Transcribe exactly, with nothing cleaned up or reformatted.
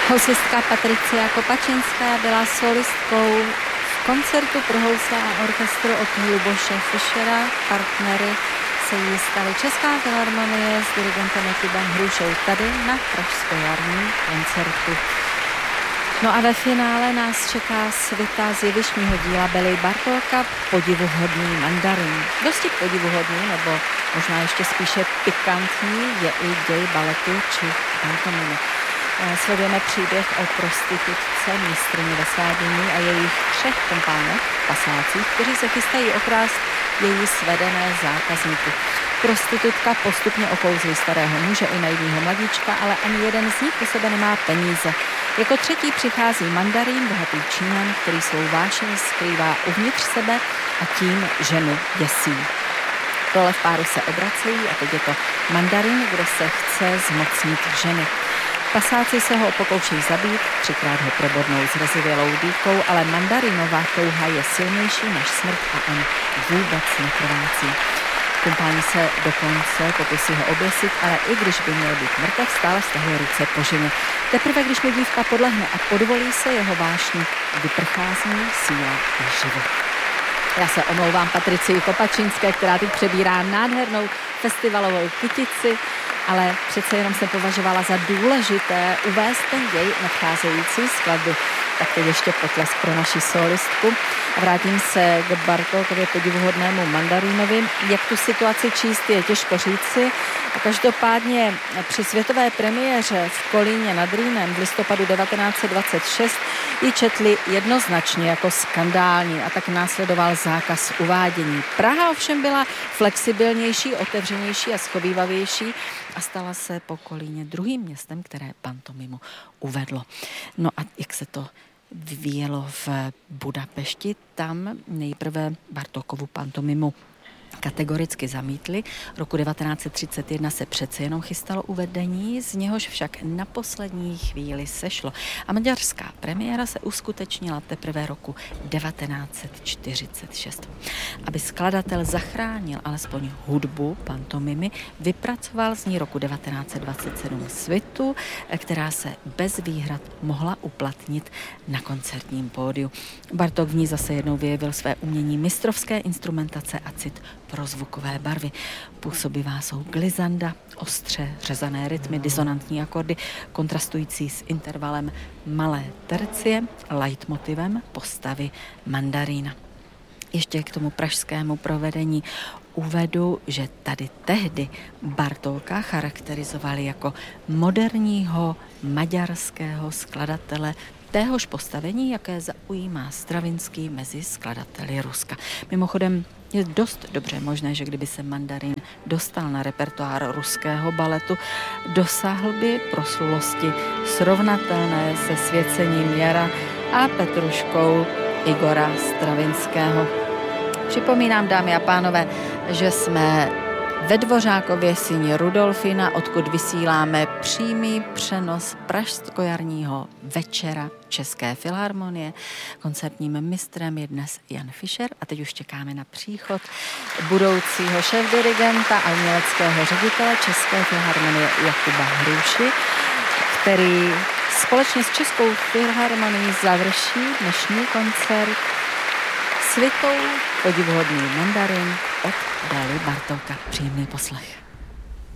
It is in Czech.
Hosistka Patricia Kopačinská byla solistkou v koncertu pro housle a orchestru od Luboše Fischera. Partnery se jí staly Česká filharmonie s dirigentem Jakubem Hrušou tady na pražskojarním koncertu. No a ve finále nás čeká svita z jevištního díla Bely Bartóka Podivuhodný mandarin. Dosti podivuhodný, nebo možná ještě spíše pikantní je i děj baletu či pantomimy. Sledujeme příběh o prostitutce mistryni ve svádění a jejich třech kompánech, pasácích, kteří se chystají okrást její svedené zákazníky. Prostitutka postupně okouzlí starého muže i naivního mladíčka, ale ani jeden z nich po sebe nemá peníze. Jako třetí přichází mandarín, bohatý Číňan, který svou vášeň skrývá uvnitř sebe a tím ženu děsí. Role v páru se obracejí a teď je to mandarín, kdo se chce zmocnit ženy. Pasáci se ho pokouší zabít, třikrát ho probodnou zrezivělou dýkou, ale mandarinová touha je silnější než smrt a on vůbec nekrvácí. Kumpáni se dokonce pokusí ho oběsit, ale i když by měl být mrtev, stále stahuje ruce po ženě. Teprve, když mu dívka podlehne a podvolí se jeho vášni, vyprchá z ní síla a život. Já se omlouvám Patricii Kopačinské, která teď přebírá nádhernou festivalovou kytici, ale přece jenom jsem považovala za důležité uvést ten děj nadcházející skladby. Tak teď ještě potlesk pro naši solistku. A vrátím se k Bartókově Podivuhodnému mandarínovi. Jak tu situaci číst je těžko říci. A každopádně při světové premiéře v Kolíně nad Rýnem v listopadu devatenáct set dvacet šest ji četli jednoznačně jako skandální a tak následoval zákaz uvádění. Praha ovšem byla flexibilnější, otevřenější a schovývavější a stala se po Kolíně druhým městem, které pantomimu uvedlo. No a jak se to vyvíjelo v Budapešti, tam nejprve Bartókovu pantomimu kategoricky zamítli. Roku devatenáct set třicet jedna se přece jenom chystalo uvedení, z něhož však na poslední chvíli sešlo. A maďarská premiéra se uskutečnila teprve roku devatenáct set čtyřicet šest. Aby skladatel zachránil alespoň hudbu pantomimy, vypracoval z ní roku devatenáct set dvacet sedm svitu, která se bez výhrad mohla uplatnit na koncertním pódiu. Bartók v ní zase jednou vyjevil své umění mistrovské instrumentace a cit pro zvukové barvy. Působivá jsou glizanda, ostře řezané rytmy, disonantní akordy, kontrastující s intervalem malé tercie, leitmotivem postavy mandarína. Ještě k tomu pražskému provedení uvedu, že tady tehdy Bartóka charakterizovali jako moderního maďarského skladatele téhož postavení, jaké zaujímá Stravinský mezi skladateli Ruska. Mimochodem je dost dobře možné, že kdyby se mandarín dostal na repertoár ruského baletu, dosáhl by proslulosti srovnatelné se Svěcením jara a Petruškou Igora Stravinského. Připomínám, dámy a pánové, že jsme ve Dvořákově síni Rudolfina, odkud vysíláme přímý přenos pražskojarního večera České filharmonie. Koncertním mistrem je dnes Jan Fischer a teď už čekáme na příchod budoucího šéfdirigenta a uměleckého ředitele České filharmonie Jakuba Hruši, který společně s Českou filharmonií završí dnešní koncert svitou Podivuhodný mandarin od Bely Bartóka. Příjemný poslech.